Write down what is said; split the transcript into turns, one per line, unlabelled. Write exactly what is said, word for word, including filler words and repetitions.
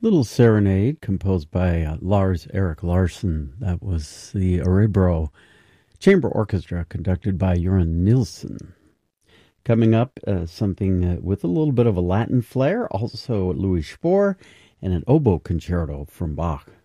Little Serenade, composed by uh, Lars Erik Larsson. That was the Örebro Chamber Orchestra, conducted by Göran Nilsson. Coming up, uh, something uh, with a little bit of a Latin flair, also Louis Spohr, and an oboe concerto from Bach.